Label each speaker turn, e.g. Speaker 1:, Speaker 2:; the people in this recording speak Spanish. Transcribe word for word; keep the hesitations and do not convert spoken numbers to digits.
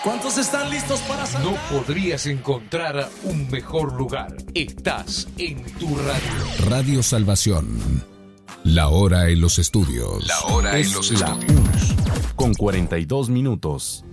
Speaker 1: ¿Cuántos están listos para saltar?
Speaker 2: No podrías encontrar un mejor lugar. Estás en tu radio.
Speaker 3: Radio Salvación. La hora en los estudios.
Speaker 4: La hora
Speaker 3: es
Speaker 4: en los
Speaker 3: la
Speaker 4: estudios.
Speaker 3: una.
Speaker 4: Con cuarenta y dos minutos.